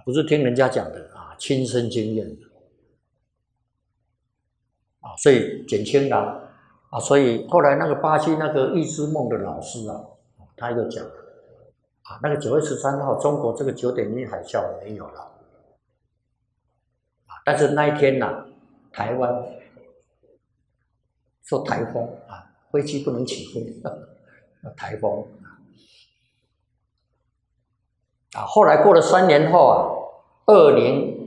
不是听人家讲的啊，亲身经验的啊，所以减轻了啊，所以后来那个巴西那个预知梦的老师啊，他就讲啊，那个9月13号中国这个9.1海啸没有了啊，但是那一天呐，台湾受台风啊，飞机不能起飞，台风啊，后来过了3年后啊，20